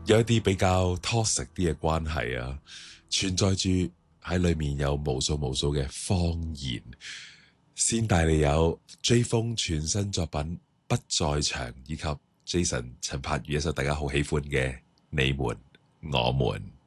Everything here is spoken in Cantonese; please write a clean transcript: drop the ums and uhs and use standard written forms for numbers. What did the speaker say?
有一啲比較 toxic 啲嘅關係啊，存在住喺裏面有無數無數嘅謊言。先帶你有 J 風全新作品不在場，以及 Jason 陳柏宇一首大家好喜歡嘅你們我們。